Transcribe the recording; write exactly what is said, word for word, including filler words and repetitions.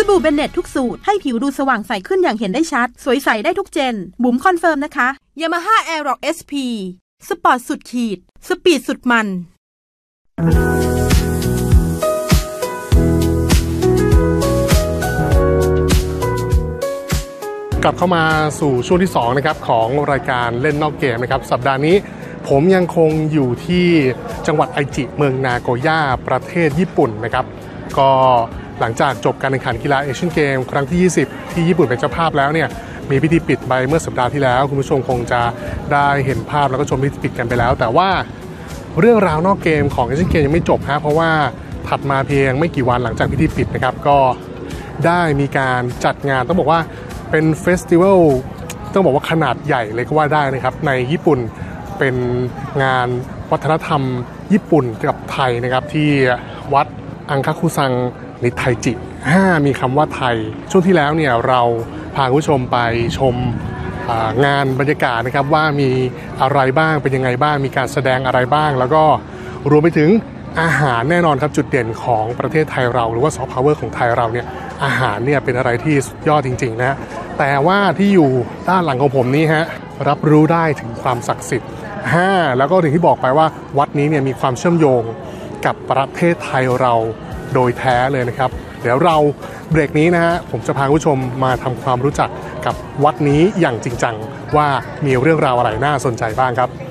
บู่เบนเน็ตทุกสูตรให้ผิวดูสว่างใสขึ้นอย่างเห็นได้ชัดสวยใสได้ทุกเจนบุ๋มคอนเฟิร์มนะคะ Yamaha Aerox เอส พี สปอร์ตสุดขีดสปีดสุดมันกลับเข้ามาสู่ช่วงที่สองนะครับของรายการเล่นนอกเกมนะครับสัปดาห์นี้ผมยังคงอยู่ที่จังหวัดไอจิเมืองนาโกย่าประเทศญี่ปุ่นนะครับก็หลังจากจบการแข่งขันกีฬาเอเชียนเกมครั้งที่ยี่สิบที่ญี่ปุ่นเป็นเจ้าภาพแล้วเนี่ยมีพิธีปิดไปเมื่อสัปดาห์ที่แล้วคุณผู้ชมคงจะได้เห็นภาพแล้วก็ชมพิธีปิดกันไปแล้วแต่ว่าเรื่องราวนอกเกมของเอเชียนเกมยังไม่จบฮะเพราะว่าถัดมาเพียงไม่กี่วันหลังจากพิธีปิดนะครับก็ได้มีการจัดงานต้องบอกว่าเป็นเฟสติวัลต้องบอกว่าขนาดใหญ่เลยก็ว่าได้นะครับในญี่ปุ่นเป็นงานวัฒนธรรมญี่ปุ่นกับไทยนะครับที่วัดอังคาคุซังนิไทจิมีคำว่าไทยช่วงที่แล้วเนี่ยเราพาคุณผู้ชมไปชมงานบรรยากาศนะครับว่ามีอะไรบ้างเป็นยังไงบ้างมีการแสดงอะไรบ้างแล้วก็รวมไปถึงอาหารแน่นอนครับจุดเด่นของประเทศไทยเราหรือว่าซอฟต์พาวเวอร์ของไทยเราเนี่ยอาหารเนี่ยเป็นอะไรที่สุดยอดจริงๆนะแต่ว่าที่อยู่ด้านหลังของผมนี้ฮะรับรู้ได้ถึงความศักดิ์สิทธิ์ห้าแล้วก็ถึงที่บอกไปว่าวัดนี้เนี่ยมีความเชื่อมโยงกับประเทศไทยเราโดยแท้เลยนะครับเดี๋ยวเราเบรกนี้นะฮะผมจะพาคุณผู้ชมมาทำความรู้จักกับวัดนี้อย่างจริงจังว่ามีเรื่องราวอะไรน่าสนใจบ้างครับ